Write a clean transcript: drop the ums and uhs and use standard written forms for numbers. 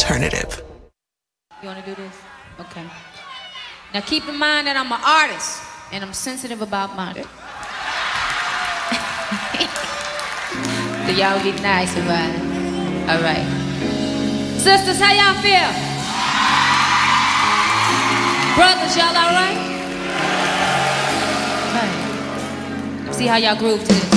alternative. You want to do this? Okay. Now keep in mind that I'm an artist and I'm sensitive about money. So y'all be nice about it. All right. Sisters, how y'all feel? Brothers, y'all all right? All right. See how y'all groove to this.